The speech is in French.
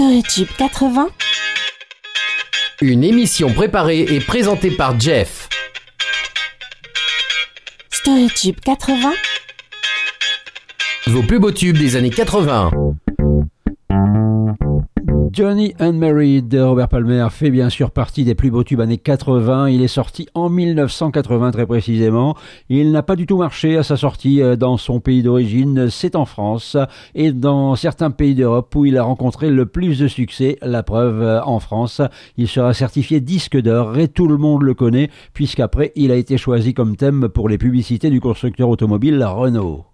Storytube 80. Une émission préparée et présentée par Jeff. Storytube 80. Vos plus beaux tubes des années 80. Johnny and Mary de Robert Palmer fait bien sûr partie des plus beaux tubes années 80. Il est sorti en 1980 très précisément. Il n'a pas du tout marché à sa sortie dans son pays d'origine, c'est en France et dans certains pays d'Europe où il a rencontré le plus de succès. La preuve, en France, il sera certifié disque d'or et tout le monde le connaît puisqu'après il a été choisi comme thème pour les publicités du constructeur automobile Renault.